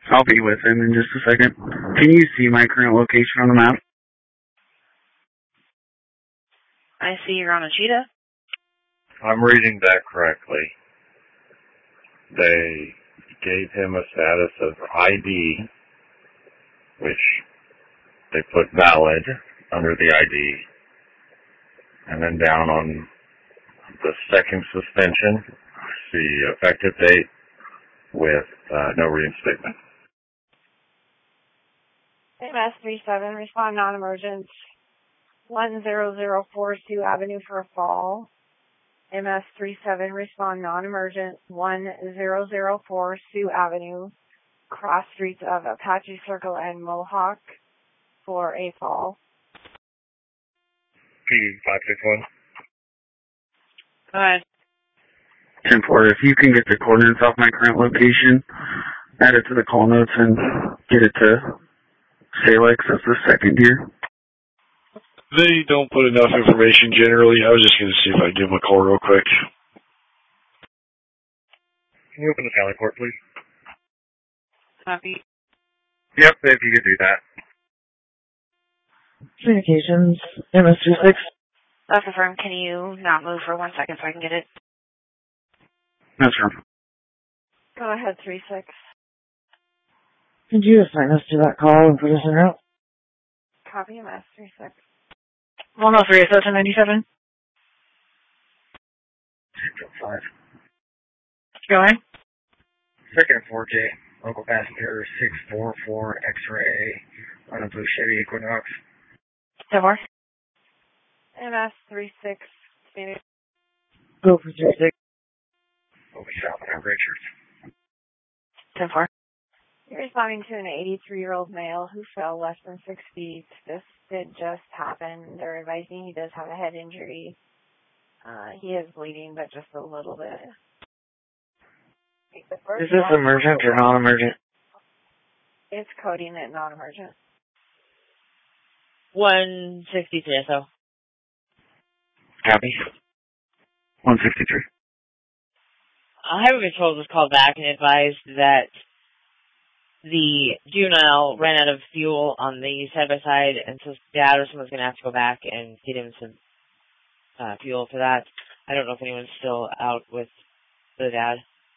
I'll be with him in just a second. Can you see my current location on the map? I see you're on a cheetah. I'm reading that correctly. They gave him a status of ID, which they put valid under the ID. And then down on the second suspension, I see effective date with no reinstatement. MS 37, respond non-emergent. 10042 Sioux Avenue for a fall. MS 37, respond non-emergent. 1004 Sioux Avenue, cross streets of Apache Circle and Mohawk for a fall. P561. Go ahead. 10-4, if you can get the coordinates off my current location, add it to the call notes and get it to Salix, that's the second year. They don't put enough information generally. I was just going to see if I give them a call real quick. Can you open the tally port, please? Copy. Yep, if you could do that. Communications, MS36. That's confirmed. Can you not move for 1 second so I can get it? That's right. Go ahead, 36. Could you assign us to that call and put us in route? Copy MS 36. 103 is 97. 5. Go ahead. Second 4J, local passenger 644 X-ray on a blue Chevy Equinox. 10-4. MS 36. Go for 36. We'll be shopping at Richards. 10-4. You're responding to an 83-year-old male who fell less than 6 feet. This did just happen. They're advising he does have a head injury. He is bleeding, but just a little bit. Is this emergent or non-emergent? It's coding it non-emergent. 163 SO. Copy. 163. Highway Patrol was called back and advised that the juvenile ran out of fuel on the side-by-side, and so Dad or someone's going to have to go back and get him some fuel for that. I don't know if anyone's still out with the Dad.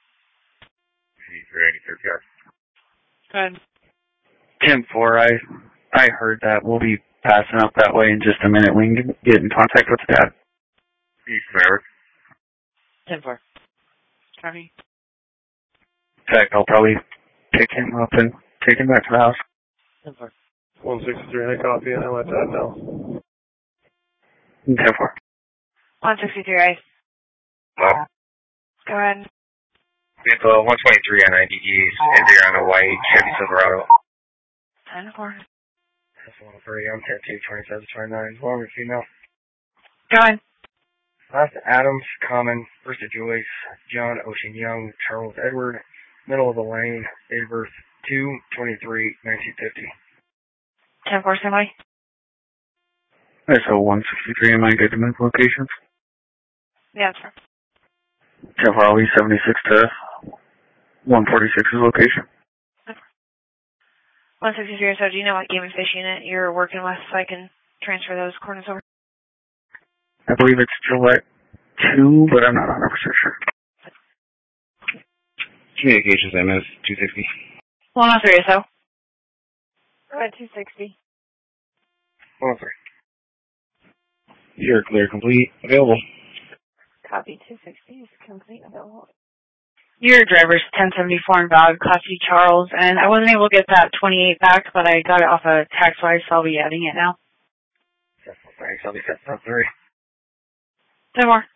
Go ahead. 10-4, I heard that. We'll be passing up that way in just a minute. We can get in contact with Dad. East Merrick. 10-4. Copy. In fact, I'll probably pick him up and take him back to the house. 10-4. 163, I copy, and I let Dad know. 10-4. 163, I. Well, Go ahead. vehicle 123 on 90 East, India on a white Chevy Silverado. 10-4. That's 103 on 10-2, 27-29, long and female. Go ahead. Last Adams, Common, Bristol Joyce, John Ocean Young, Charles Edward, middle of the lane, date of birth 2/23/1950. 10-4, somebody. So 163, am I good to move locations? Yeah, that's right. 10-4, I'll be 76 to 146's location. 163, so do you know what game and fish unit you're working with so I can transfer those coordinates over? I believe it's Gillette 2, but I'm not 100% sure. Communications MS 260. 103, so. Go ahead, 260. 103. You're clear, complete, available. Copy, 260 is complete, available. Your driver's 1074 invalid, Class C Charles, and I wasn't able to get that 28 back, but I got it off of TaxWise, so I'll be adding it now. Thanks, I'll be set for 3. 10 more.